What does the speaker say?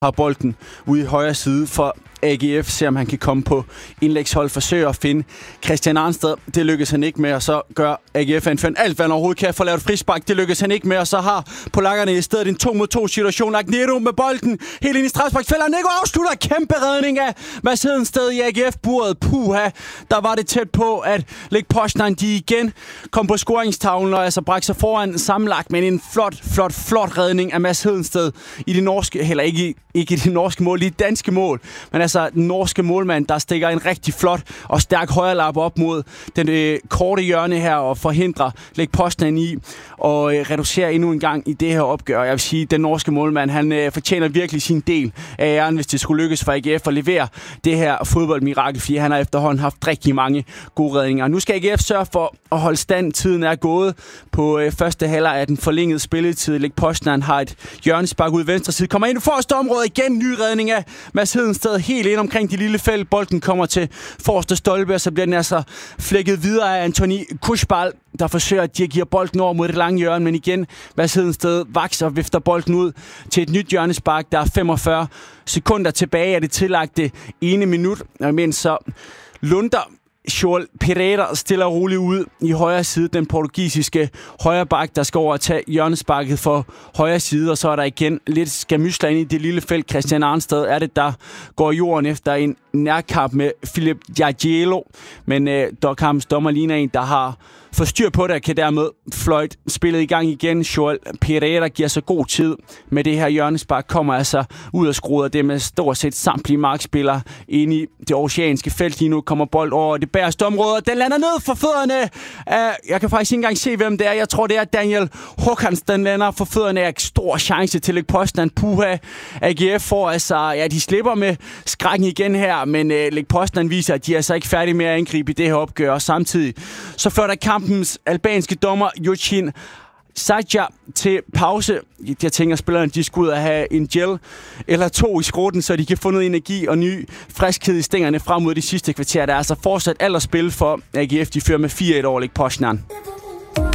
har bolden ude i højre side for AGF, ser om han kan komme på indlægshold, forsøger at finde Christian Arnsted. Det lykkes han ikke med, og så gør AGF anføren alt, hvad han overhovedet kan for at lave et frispark. Det lykkes han ikke med, og så har polakkerne i stedet en 2-mod-2 situation. Agnero med bolden helt ind i straffesparksfeltet. Nico afslutter kæmpe redning af Mads Hedensted i AGF-buret. Puha, der var det tæt på at lægge Poznan, de igen kom på scoringstavlen og altså brække sig foran sammenlagt, men en flot redning af Mads Hedensted i det norske, heller ikke i det norske mål, i det danske mål, men altså den norske målmand, der stikker en rigtig flot og stærk højrelap op mod den korte hjørne her og forhindrer lægge Poznan i og reducerer endnu en gang i det her opgør. Jeg vil sige, den norske målmand, han fortjener virkelig sin del af æren, hvis det skulle lykkes for AGF at levere det her fodboldmirakel, fordi han har efterhånden haft rigtig mange gode redninger. Nu skal AGF sørge for at holde stand. Tiden er gået på første halvleg af den forlængede spilletid. Lægge Poznan har et hjørnespark ud i venstre side. Kommer ind i forreste område igen. Ny redning af Mads Hedensted helt ind omkring de lille felt. Bolden kommer til forreste stolpe, og så bliver den altså flækket videre af Anthony Kushbal, der forsøger at dirigere bolden over mod det lange hjørne, men igen Mads Hedensted vakser og vifter bolden ud til et nyt hjørnespark. Der er 45 sekunder tilbage af det tillagte ene minut, mens så lunder Joel Pereira stiller roligt ud i højre side, den portugisiske højre bak, der skal over at tage hjørnesparket for højre side, og så er der igen lidt skamysler ind i det lille felt. Christian Arnsted er det, der går jorden efter en nærkamp med Philip Jagiello, men kampens dommer ligner en, der har fået styr på det, og kan dermed fløjte spillet i gang igen. Joel Pereira giver så god tid med det her hjørnespark, kommer altså ud og skruer det med stort set samtlige markspillere ind i det oceanske felt. Lige nu kommer bold over det bagerste område, og den lander ned for fødderne af, jeg kan faktisk ikke engang se, hvem det er. Jeg tror, det er Daniel Håkans, den lander for fødderne af. Stor chance til at lægge Poznan. Puha, AGF får altså, ja, de slipper med skrækken igen her, men lægge Poznan viser, at de er altså ikke færdige med at angribe i det her opgør, og samtidig så fløjter kampens albanske dommer Jocin Sajja til pause. Jeg tænker, at spillerne de skal ud og have en gel eller to i skrotten, så de kan få noget energi og ny friskhed i stængerne frem mod de sidste kvarter. Der er altså fortsat alt at spille for AGF. De fører med 4-1 over Lech Poznan.